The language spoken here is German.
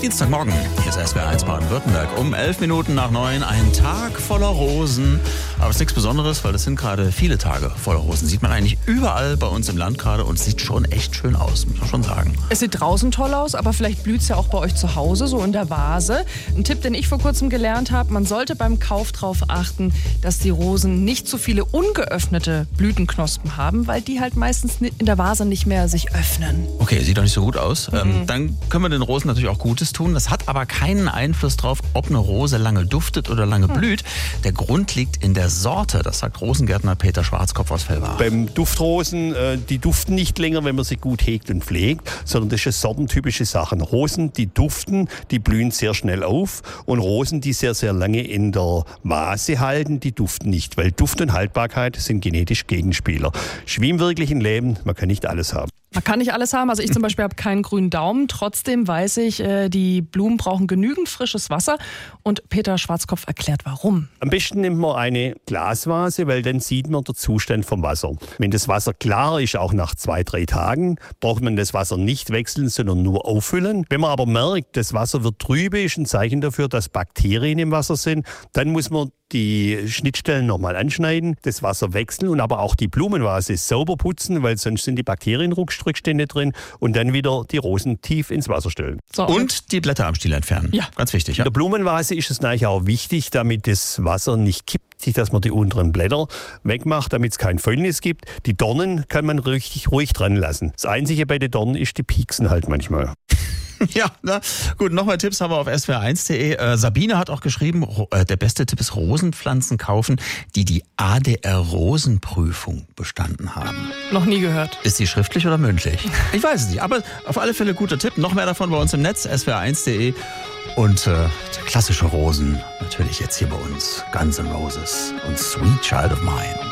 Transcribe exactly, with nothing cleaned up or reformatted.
Dienstagmorgen, hier ist S W R eins Baden-Württemberg. Um elf Minuten nach neun, ein Tag voller Rosen. Aber es ist nichts Besonderes, weil das sind gerade viele Tage voller Rosen. Sieht man eigentlich überall bei uns im Land gerade und es sieht schon echt schön aus, muss man schon sagen. Es sieht draußen toll aus, aber vielleicht blüht es ja auch bei euch zu Hause, so in der Vase. Ein Tipp, den ich vor kurzem gelernt habe, man sollte beim Kauf darauf achten, dass die Rosen nicht zu viele ungeöffnete Blütenknospen haben, weil die halt meistens in der Vase nicht mehr sich öffnen. Okay, sieht doch nicht so gut aus. Mhm. Ähm, dann können wir den Rosen natürlich auch Gutes tun. Das hat aber keinen Einfluss darauf, ob eine Rose lange duftet oder lange mhm. blüht. Der Grund liegt in der Sorte, das sagt Rosengärtner Peter Schwarzkopf aus Velbach. Beim Duftrosen, äh, die duften nicht länger, wenn man sie gut hegt und pflegt, sondern das ist eine sortentypische Sache. Rosen, die duften, die blühen sehr schnell auf und Rosen, die sehr, sehr lange in der Vase halten, die duften nicht, weil Duft und Haltbarkeit sind genetisch Gegenspieler. Wie im wirklichen Leben, man kann nicht alles haben. Man kann nicht alles haben. Also ich zum Beispiel habe keinen grünen Daumen. Trotzdem weiß ich, die Blumen brauchen genügend frisches Wasser. Und Peter Schwarzkopf erklärt, warum. Am besten nimmt man eine Glasvase, weil dann sieht man den Zustand vom Wasser. Wenn das Wasser klar ist, auch nach zwei, drei Tagen, braucht man das Wasser nicht wechseln, sondern nur auffüllen. Wenn man aber merkt, das Wasser wird trübe, ist ein Zeichen dafür, dass Bakterien im Wasser sind. Dann muss man die Schnittstellen nochmal anschneiden, das Wasser wechseln und aber auch die Blumenvase sauber putzen, weil sonst sind die Bakterienrückstände drin und dann wieder die Rosen tief ins Wasser stellen. So, und die Blätter am Stiel entfernen. Ja. Ganz wichtig. Ja? In der Blumenvase ist es natürlich auch wichtig, damit das Wasser nicht kippt, dass man die unteren Blätter wegmacht, damit es kein Fäulnis gibt. Die Dornen kann man richtig ruhig dran lassen. Das Einzige bei den Dornen ist, die pieksen halt manchmal. Ja, na, gut, noch mehr Tipps haben wir auf S W R eins punkt de. Äh, Sabine hat auch geschrieben, äh, der beste Tipp ist Rosenpflanzen kaufen, die die A D R-Rosenprüfung bestanden haben. Noch nie gehört. Ist die schriftlich oder mündlich? Ich weiß es nicht, aber auf alle Fälle guter Tipp. Noch mehr davon bei uns im Netz, S W R eins punkt de. Und äh, der klassische Rosen, natürlich jetzt hier bei uns, Guns N' Roses und Sweet Child of Mine.